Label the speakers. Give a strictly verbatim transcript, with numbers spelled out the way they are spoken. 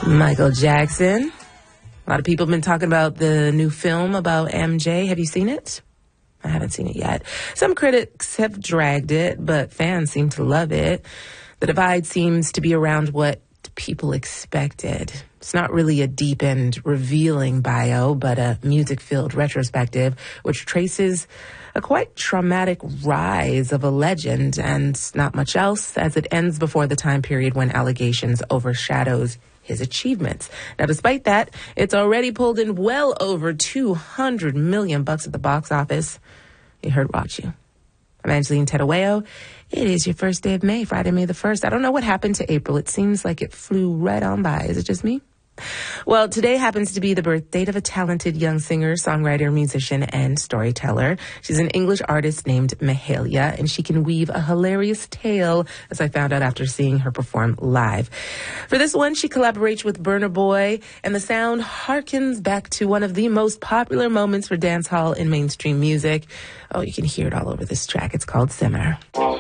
Speaker 1: Michael Jackson. A lot of people have been talking about the new film about M J. Have you seen it? I haven't seen it yet. Some critics have dragged it, but fans seem to love it. The divide seems to be around what people expected. It's not really a deep and revealing bio, but a music-filled retrospective, which traces a quite traumatic rise of a legend and not much else, as it ends before the time period when allegations overshadows his achievements. Now, despite that, it's already pulled in well over two hundred million bucks at the box office. You heard Watch You. I'm Angeline Tedaweo. It is your first day of May, Friday, May the first. I don't know what happened to April. It seems like it flew right on by. Is it just me? Well, today happens to be the birth date of a talented young singer, songwriter, musician, and storyteller. She's an English artist named Mahalia, and she can weave a hilarious tale, as I found out after seeing her perform live. For this one, she collaborates with Burna Boy, and the sound harkens back to one of the most popular moments for dancehall in mainstream music. Oh, you can hear it all over this track. It's called Simmer.